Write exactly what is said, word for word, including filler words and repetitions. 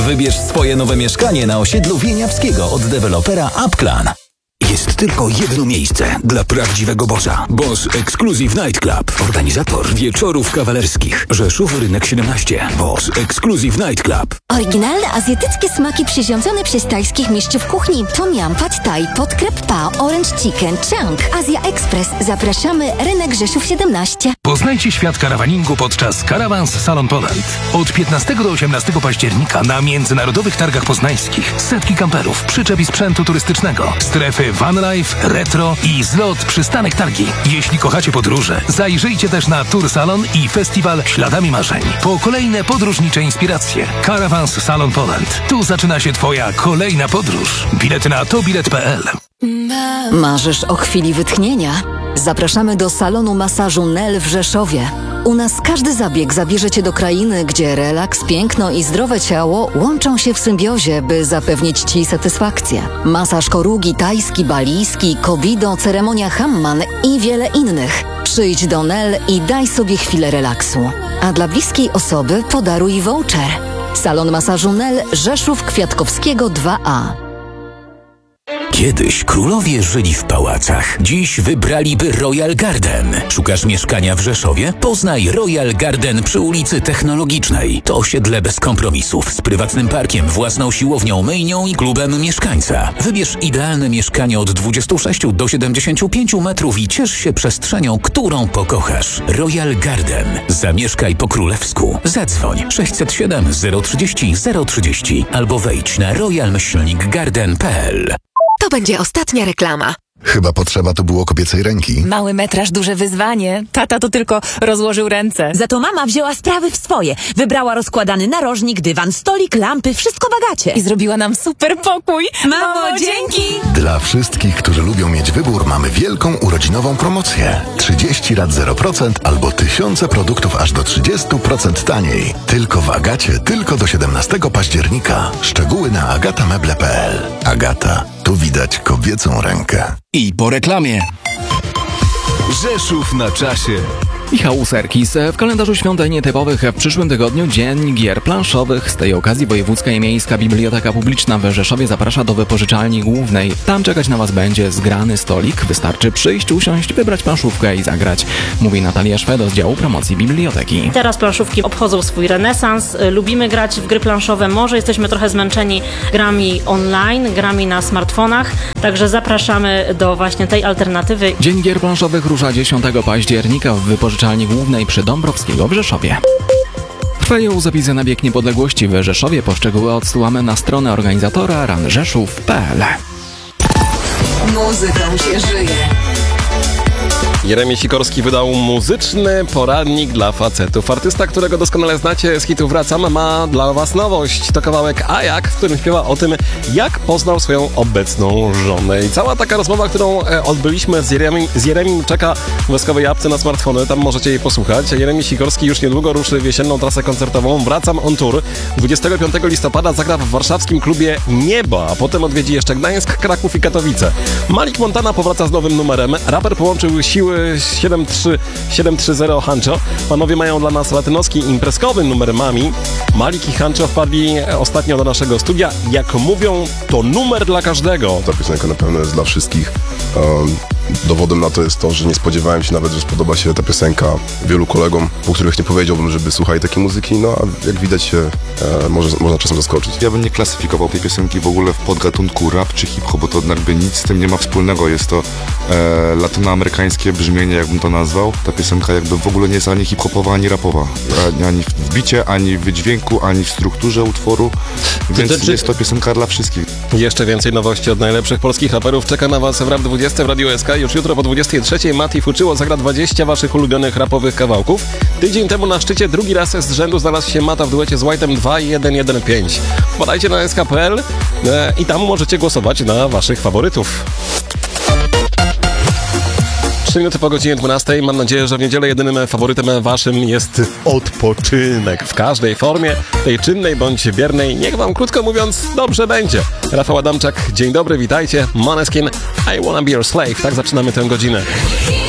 Wybierz swoje nowe mieszkanie na osiedlu Wieniawskiego od dewelopera Upclan. Jest tylko jedno miejsce dla prawdziwego bossa. Boss Exclusive Night Club. Organizator wieczorów kawalerskich. Rzeszów, Rynek siedemnaście. Boss Exclusive Night Club. Oryginalne azjatyckie smaki przyrządzone przez tajskich mistrzów kuchni. Tom Yum, Pad Thai, Podkrep Pa, Orange Chicken, Chang. Azja Express. Zapraszamy. Rynek Rzeszów siedemnaście. Poznajcie świat karawaningu podczas Caravans Salon Poland. Od piętnastego do osiemnastego października na międzynarodowych targach poznańskich setki kamperów, przyczep i sprzętu turystycznego, strefy van life, retro i zlot przystanek targi. Jeśli kochacie podróże, zajrzyjcie też na Tour Salon i festiwal Śladami Marzeń. Po kolejne podróżnicze inspiracje. Caravans Salon Poland. Tu zaczyna się Twoja kolejna podróż. Bilety na tobilet kropka p l. Marzysz o chwili wytchnienia? Zapraszamy do salonu masażu Nel w Rzeszowie. U nas każdy zabieg zabierze Cię do krainy, gdzie relaks, piękno i zdrowe ciało łączą się w symbiozie, by zapewnić Ci satysfakcję. Masaż korugi, tajski, balijski, kobido, ceremonia Hamman i wiele innych. Przyjdź do Nel i daj sobie chwilę relaksu. A dla bliskiej osoby podaruj voucher. Salon masażu Nel, Rzeszów Kwiatkowskiego dwa a. Kiedyś królowie żyli w pałacach. Dziś wybraliby Royal Garden. Szukasz mieszkania w Rzeszowie? Poznaj Royal Garden przy ulicy Technologicznej. To osiedle bez kompromisów, z prywatnym parkiem, własną siłownią, myjnią i klubem mieszkańca. Wybierz idealne mieszkanie od dwudziestu sześciu do siedemdziesięciu pięciu metrów i ciesz się przestrzenią, którą pokochasz. Royal Garden. Zamieszkaj po królewsku. Zadzwoń sześćset siedem zero trzydzieści zero trzydzieści albo wejdź na royal myślnik garden kropka p l. To będzie ostatnia reklama. Chyba potrzeba tu było kobiecej ręki. Mały metraż, duże wyzwanie. Tata to tylko rozłożył ręce. Za to mama wzięła sprawy w swoje. Wybrała rozkładany narożnik, dywan, stolik, lampy, wszystko w Agacie. I zrobiła nam super pokój. Mamo, dzięki! Dla wszystkich, którzy lubią mieć wybór, mamy wielką urodzinową promocję. trzydzieści rat zero procent albo tysiące produktów aż do trzydzieści procent taniej. Tylko w Agacie, tylko do siedemnastego października. Szczegóły na agatameble kropka p l. Agata. Tu widać kobiecą rękę. I po reklamie. Rzeszów na czasie. Michał Serkis. W kalendarzu świątyń nietypowych w przyszłym tygodniu Dzień Gier Planszowych. Z tej okazji Wojewódzka i Miejska Biblioteka Publiczna w Rzeszowie zaprasza do wypożyczalni głównej. Tam czekać na Was będzie zgrany stolik. Wystarczy przyjść, usiąść, wybrać planszówkę i zagrać. Mówi Natalia Szwed z działu promocji biblioteki. Teraz planszówki obchodzą swój renesans. Lubimy grać w gry planszowe. Może jesteśmy trochę zmęczeni grami online, grami na smartfonach. Także zapraszamy do właśnie tej alternatywy. Dzień Gier Planszowych rusza dziesiątego października w wypożyczalni głównej przy Dąbrowskiego w Rzeszowie. Trwają zapisy na bieg niepodległości w Rzeszowie. Poszczegóły odsyłamy na stronę organizatora ranrzeszów kropka p l. Muzyką się żyje. Jeremi Sikorski wydał muzyczny poradnik dla facetów. Artysta, którego doskonale znacie z hitu Wracam, ma dla Was nowość. To kawałek A jak, w którym śpiewa o tym, jak poznał swoją obecną żonę. I cała taka rozmowa, którą odbyliśmy z Jeremim, z Jeremim czeka w woskowej apce na smartfony. Tam możecie jej posłuchać. Jeremi Sikorski już niedługo ruszy w jesienną trasę koncertową Wracam on Tour. dwudziestego piątego listopada zagra w warszawskim klubie Niebo, a potem odwiedzi jeszcze Gdańsk, Kraków i Katowice. Malik Montana powraca z nowym numerem. Raper połączył siły siedem trzy siedem trzy zero Hancho. Panowie mają dla nas latynoski imprezkowy numer Mami. Malik i Hancho wpadli ostatnio do naszego studia. Jak mówią, to numer dla każdego. Ta piosenka na pewno jest dla wszystkich. Um, dowodem na to jest to, że nie spodziewałem się nawet, że spodoba się ta piosenka wielu kolegom, po których nie powiedziałbym, żeby słuchali takiej muzyki, no a jak widać się e, może, można czasem zaskoczyć. Ja bym nie klasyfikował tej piosenki w ogóle w podgatunku rap czy hip-hop, bo to jakby nic z tym nie ma wspólnego. Jest to e, latynoamerykańskie brzmienie, jakbym to nazwał. Ta piosenka jakby w ogóle nie jest ani hip-hopowa, ani rapowa. Ani, ani w bicie, ani w wydźwięku, ani w strukturze utworu, więc to, czy... jest to piosenka dla wszystkich. Jeszcze więcej nowości od najlepszych polskich raperów czeka na Was w Rap dwadzieścia w Radiu S K. Już jutro po dwudziestej trzeciej Mati Fuczyło zagra dwadzieścia Waszych ulubionych rapowych kawałków. Tydzień temu na szczycie drugi raz z rzędu znalazł się Mata w duecie z White'em dwa jeden jeden pięć. Wpadajcie na S K kropka p l e, i tam możecie głosować na Waszych faworytów. trzy minuty po godzinie dwunastej. Mam nadzieję, że w niedzielę jedynym faworytem Waszym jest odpoczynek. W każdej formie, tej czynnej bądź biernej. Niech Wam, krótko mówiąc, dobrze będzie. Rafał Adamczak, dzień dobry, witajcie. Måneskin, I wanna be your slave. Tak zaczynamy tę godzinę.